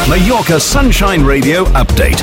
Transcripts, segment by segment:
Mallorca Sunshine Radio Update.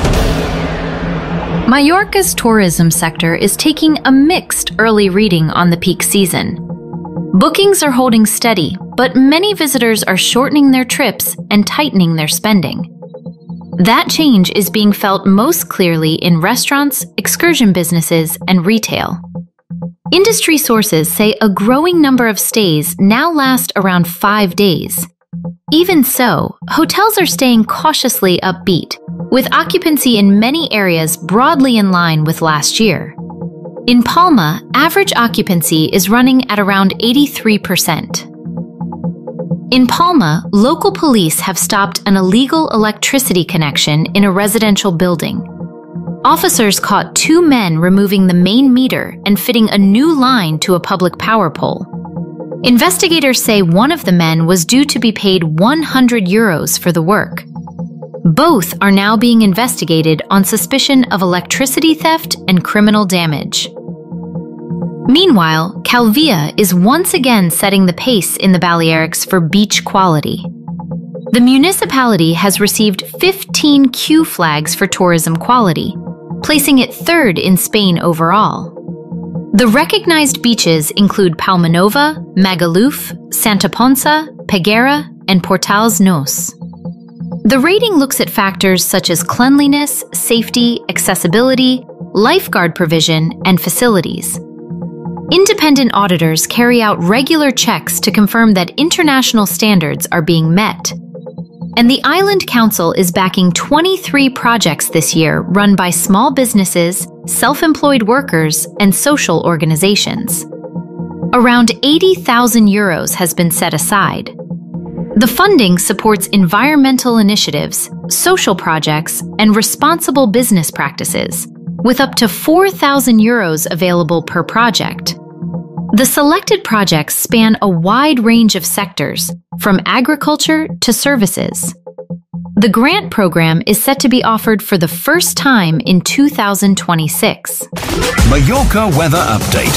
Mallorca's tourism sector is taking a mixed early reading on the peak season. Bookings are holding steady, but many visitors are shortening their trips and tightening their spending. That change is being felt most clearly in restaurants, excursion businesses, and retail. Industry sources say a growing number of stays now last around 5 days. Even so, hotels are staying cautiously upbeat, with occupancy in many areas broadly in line with last year. In Palma, average occupancy is running at around 83%. In Palma, local police have stopped an illegal electricity connection in a residential building. Officers caught 2 men removing the main meter and fitting a new line to a public power pole. Investigators say one of the men was due to be paid €100 for the work. Both are now being investigated on suspicion of electricity theft and criminal damage. Meanwhile, Calvia is once again setting the pace in the Balearics for beach quality. The municipality has received 15 Q flags for tourism quality, placing it third in Spain overall. The recognized beaches include Palmanova, Magaluf, Santa Ponsa, Peguera, and Portals Nos. The rating looks at factors such as cleanliness, safety, accessibility, lifeguard provision, and facilities. Independent auditors carry out regular checks to confirm that international standards are being met. And the Island Council is backing 23 projects this year run by small businesses, self-employed workers, and social organizations. Around €80,000 has been set aside. The funding supports environmental initiatives, social projects, and responsible business practices, with up to €4,000 available per project. The selected projects span a wide range of sectors, from agriculture to services. The grant program is set to be offered for the first time in 2026. Mallorca Weather Update.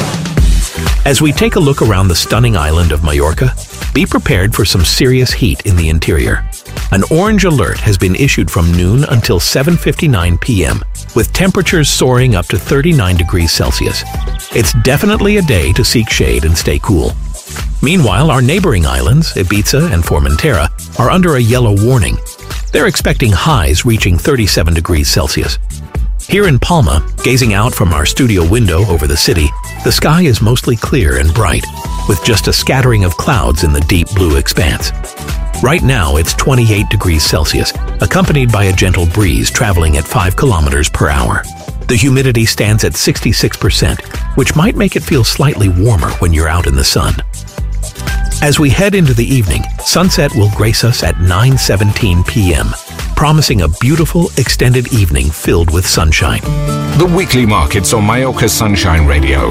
As we take a look around the stunning island of Mallorca, be prepared for some serious heat in the interior. An orange alert has been issued from noon until 7:59 p.m., with temperatures soaring up to 39 degrees Celsius. It's definitely a day to seek shade and stay cool. Meanwhile, our neighboring islands, Ibiza and Formentera, are under a yellow warning. They're expecting highs reaching 37 degrees Celsius. Here in Palma, gazing out from our studio window over the city, the sky is mostly clear and bright, with just a scattering of clouds in the deep blue expanse. Right now, it's 28 degrees Celsius, accompanied by a gentle breeze traveling at 5 kilometers per hour. The humidity stands at 66%, which might make it feel slightly warmer when you're out in the sun. As we head into the evening, sunset will grace us at 9:17 p.m., promising a beautiful, extended evening filled with sunshine. The weekly markets on Mallorca Sunshine Radio.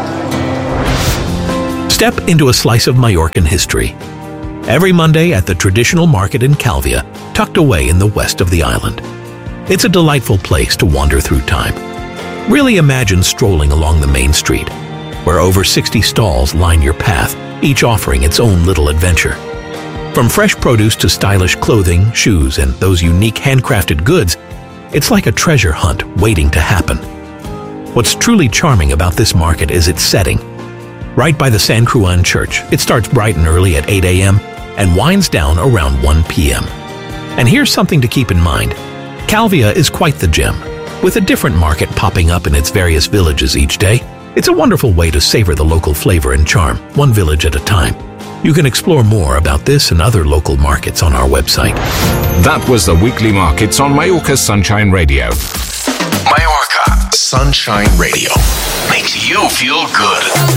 Step into a slice of Mallorcan history. Every Monday at the traditional market in Calvia, tucked away in the west of the island. It's a delightful place to wander through time. Really imagine strolling along the main street, where over 60 stalls line your path, each offering its own little adventure. From fresh produce to stylish clothing, shoes, and those unique handcrafted goods, it's like a treasure hunt waiting to happen. What's truly charming about this market is its setting. Right by the San Juan Church, it starts bright and early at 8 a.m. and winds down around 1 p.m. And here's something to keep in mind. Calvia is quite the gem, with a different market popping up in its various villages each day. It's a wonderful way to savor the local flavor and charm, one village at a time. You can explore more about this and other local markets on our website. That was the weekly markets on Mallorca Sunshine Radio. Mallorca Sunshine Radio makes you feel good.